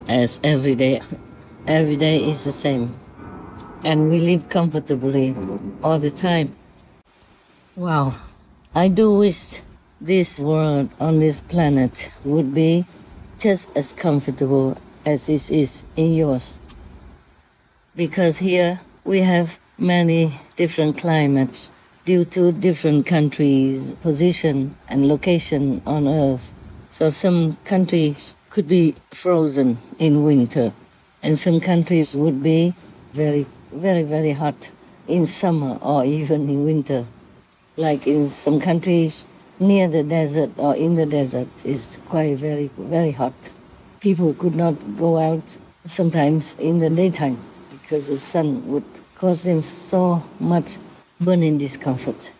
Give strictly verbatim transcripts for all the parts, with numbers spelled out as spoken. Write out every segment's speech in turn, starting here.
as every day. Every day is the same. And we live comfortably all the time. Wow. I do wish this world on this planet would be just as comfortable as it is in yours. Because here we have many different climates due to different countries' position and location on Earth. So some countries could be frozen in winter, and some countries would be very, very, very hot in summer or even in winter. Like in some countries near the desert or in the desert is quite very, very hot. People could not go out sometimes in the daytime because the sun would cause them so much burning discomfort.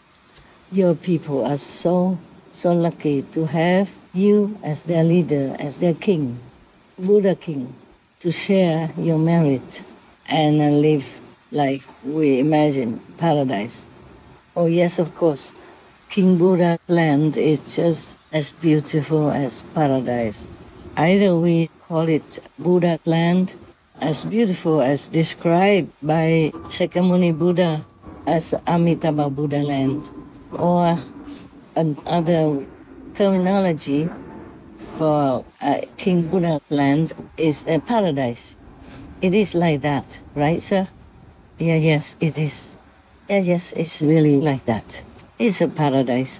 Your people are so, so lucky to have you as their leader, as their king, Buddha king, to share your merit and uh, live like we imagine paradise. Oh yes, of course, King Buddha land is just as beautiful as paradise. Either we call it Buddha land, as beautiful as described by Shakyamuni Buddha as Amitabha Buddha land, or another terminology for uh, King Buddha land is a paradise. It is like that, right, sir? Yeah, yes, it is. Yeah, yes, it's really like that. It's a paradise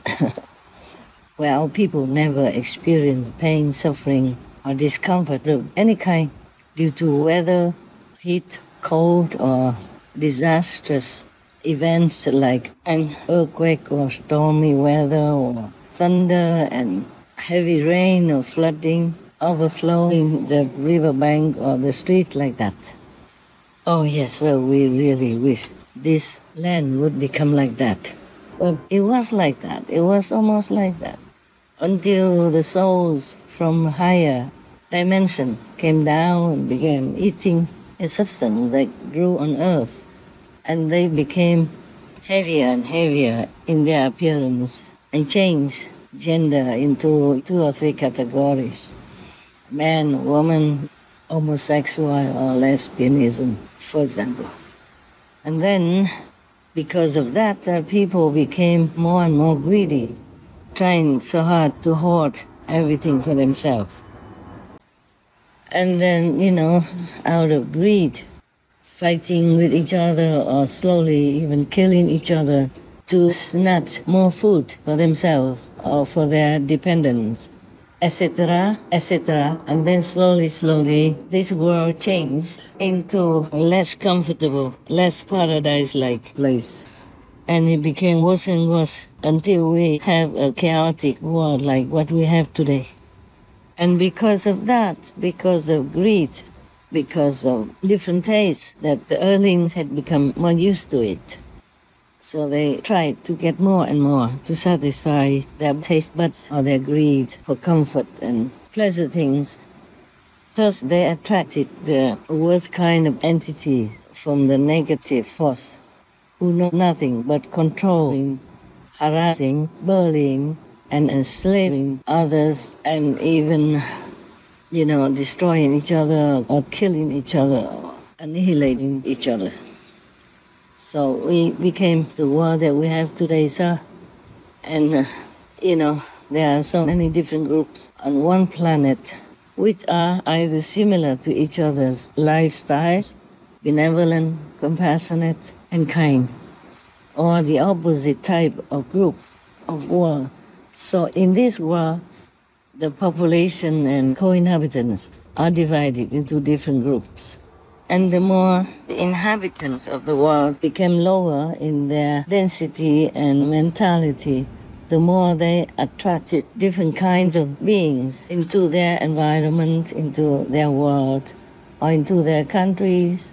where our people never experience pain, suffering, or discomfort of any kind due to weather, heat, cold, or disastrous events like an earthquake or stormy weather or thunder and heavy rain or flooding, overflowing the riverbank or the street like that. Oh yes, sir, we really wish this land would become like that. But it was like that. It was almost like that. Until the souls from higher dimension came down and began eating a substance that grew on earth. And they became heavier and heavier in their appearance and changed gender into two or three categories. Man, woman, homosexual or lesbianism, for example. And then, because of that, uh, people became more and more greedy, trying so hard to hoard everything for themselves. And then, you know, out of greed, fighting with each other or slowly even killing each other to snatch more food for themselves or for their dependents, et cetera, et cetera. And then slowly, slowly, this world changed into a less comfortable, less paradise-like place. And it became worse and worse until we have a chaotic world like what we have today. And because of that, because of greed, because of different tastes, that the earthlings had become more used to it. So they tried to get more and more to satisfy their taste buds or their greed for comfort and pleasure things. Thus they attracted the worst kind of entities from the negative force, who know nothing but controlling, harassing, bullying, and enslaving others, and even, you know, destroying each other or killing each other or annihilating each other. So we became the world that we have today, sir. And, uh, you know, there are so many different groups on one planet which are either similar to each other's lifestyles, benevolent, compassionate, and kind, or the opposite type of group of world. So in this world, the population and co-inhabitants are divided into different groups. And the more the inhabitants of the world became lower in their density and mentality, the more they attracted different kinds of beings into their environment, into their world, or into their countries.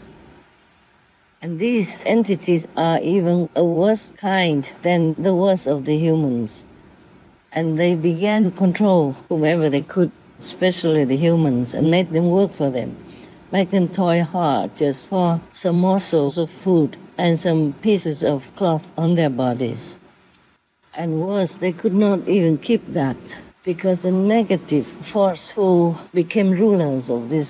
And these entities are even a worse kind than the worst of the humans. And they began to control whomever they could, especially the humans, and make them work for them. Make them toil hard just for some morsels of food and some pieces of cloth on their bodies. And worse, they could not even keep that, because the negative force who became rulers of this